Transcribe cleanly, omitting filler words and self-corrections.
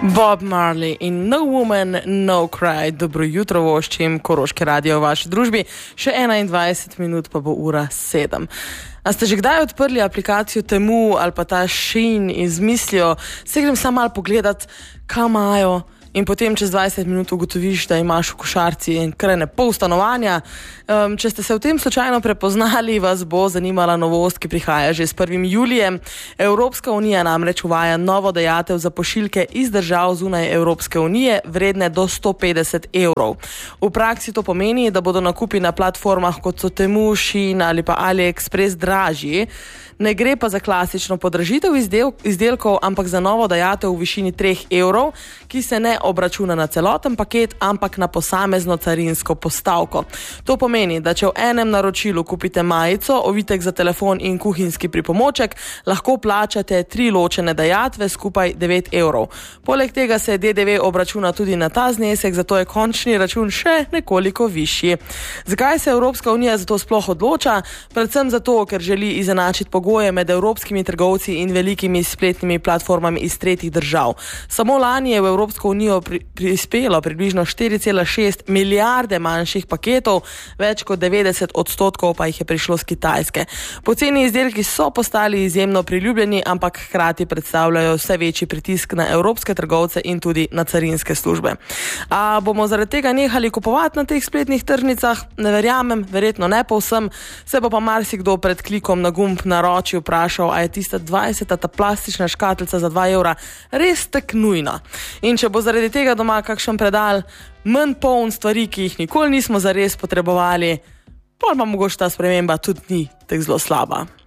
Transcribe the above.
Bob Marley in No Woman, No Cry. Dobro jutro, voščim Koroške radio v vaši družbi. Še 21 minut pa bo ura 7. A ste že kdaj odprli aplikacijo Temu ali pa ta Shein iz mislijo, se grem samo malo pogledat, kaj imajo, in potem čez 20 minut ugotoviš, da imaš v košarci krene pol stanovanja. Če ste se v tem slučajno prepoznali, vas bo zanimala novost, ki prihaja že s 1. julijem. Evropska unija namreč uvaja novo dajatev za pošiljke iz držav zunaj Evropske unije, vredne do 150 evrov. V praksi to pomeni, da bodo nakupi na platformah kot so Temu, Shein ali pa AliExpress dražji. Ne gre pa za klasično podražitev izdelkov, ampak za novo dajatev v višini 3 evrov, ki se ne obračuna na celoten paket, ampak na posamezno carinsko postavko. To pomeni, da če v enem naročilu kupite majico, ovitek za telefon in kuhinjski pripomoček, lahko plačate 3 ločene dajatve, skupaj 9 evrov. Poleg tega se DDV obračuna tudi na ta znesek, zato je končni račun še nekoliko višji. Zakaj se Evropska unija za to sploh odloča? Predvsem zato, ker želi izenačiti pogoje med evropskimi trgovci in velikimi spletnimi platformami iz tretjih držav. Samo lani je v Evropsko unijo prispelo približno 4,6 milijarde manjših paketov, več kot 90% pa jih je prišlo z Kitajske. Poceni izdelki so postali izjemno priljubljeni, ampak hkrati predstavljajo vse večji pritisk na evropske trgovce in tudi na carinske službe. A bomo zaradi tega nehali kupovati na teh spletnih tržnicah? Ne verjamem, verjetno ne povsem, se bo pa marsikdo pred klikom na gumb na roči vprašal, a je tista 20. ta plastična škatlica za 2 evra res tak nujna. In če bo zaradi tega doma kakšen predal manj poln stvari, ki jih nikoli nismo zares potrebovali, pol pa mogoče ta sprememba tudi ni tako zelo slaba.